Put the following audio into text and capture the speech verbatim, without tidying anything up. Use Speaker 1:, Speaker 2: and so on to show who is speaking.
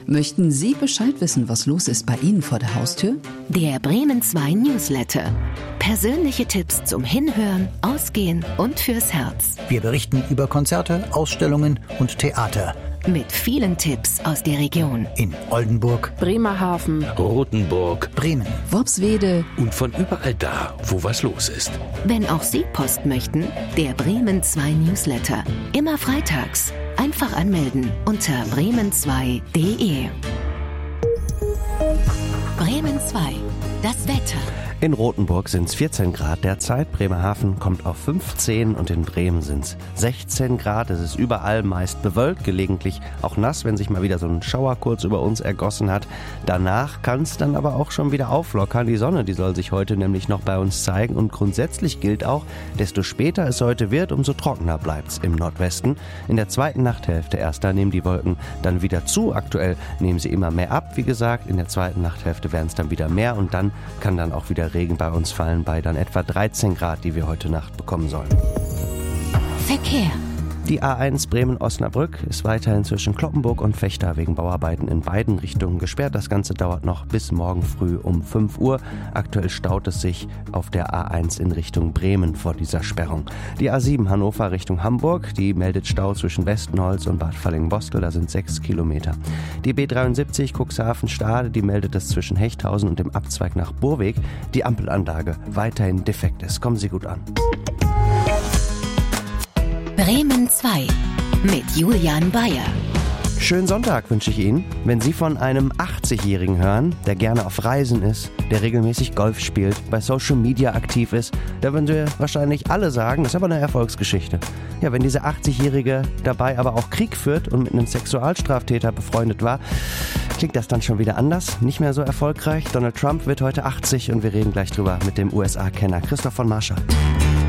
Speaker 1: Möchten Sie Bescheid wissen, was los ist bei Ihnen vor der Haustür?
Speaker 2: Der Bremen zwei Newsletter. Persönliche Tipps zum Hinhören, Ausgehen und fürs Herz.
Speaker 3: Wir berichten über Konzerte, Ausstellungen und Theater.
Speaker 2: Mit vielen Tipps aus der Region.
Speaker 3: In Oldenburg,
Speaker 4: Bremerhaven,
Speaker 5: Rothenburg,
Speaker 3: Bremen,
Speaker 1: Worpswede
Speaker 5: und von überall da, wo was los ist.
Speaker 2: Wenn auch Sie Post möchten, der Bremen zwei Newsletter. Immer freitags. Einfach anmelden unter bremen zwei punkt de. Bremen zwei. Das Wetter.
Speaker 6: In Rothenburg sind es vierzehn Grad derzeit, Bremerhaven kommt auf fünfzehn und in Bremen sind es sechzehn Grad. Es ist überall meist bewölkt, gelegentlich auch nass, wenn sich mal wieder so ein Schauer kurz über uns ergossen hat. Danach kann es dann aber auch schon wieder auflockern. Die Sonne, die soll sich heute nämlich noch bei uns zeigen und grundsätzlich gilt auch, desto später es heute wird, umso trockener bleibt es im Nordwesten. In der zweiten Nachthälfte erst, da nehmen die Wolken dann wieder zu. Aktuell nehmen sie immer mehr ab, wie gesagt. In der zweiten Nachthälfte werden es dann wieder mehr und dann kann dann auch wieder Regen bei uns fallen bei dann etwa dreizehn Grad, die wir heute Nacht bekommen sollen.
Speaker 2: Verkehr.
Speaker 6: Die A eins Bremen-Osnabrück ist weiterhin zwischen Cloppenburg und Vechta wegen Bauarbeiten in beiden Richtungen gesperrt. Das Ganze dauert noch bis morgen früh um fünf Uhr. Aktuell staut es sich auf der A eins in Richtung Bremen vor dieser Sperrung. Die A sieben Hannover Richtung Hamburg, die meldet Stau zwischen Westenholz und Bad Falling-Bostel, da sind sechs Kilometer. Die B dreiundsiebzig Cuxhaven-Stade, die meldet es zwischen Hechthausen und dem Abzweig nach Burweg. Die Ampelanlage weiterhin defekt ist. Kommen Sie gut an.
Speaker 2: Bremen zwei mit Julian Bayer.
Speaker 6: Schönen Sonntag wünsche ich Ihnen. Wenn Sie von einem achtzigjährigen hören, der gerne auf Reisen ist, der regelmäßig Golf spielt, bei Social Media aktiv ist, da würden wir wahrscheinlich alle sagen, das ist aber eine Erfolgsgeschichte. Ja, wenn dieser achtzigjährige dabei aber auch Krieg führt und mit einem Sexualstraftäter befreundet war, klingt das dann schon wieder anders, nicht mehr so erfolgreich. Donald Trump wird heute achtzig und wir reden gleich drüber mit dem U S A-Kenner Christoph von Marschall.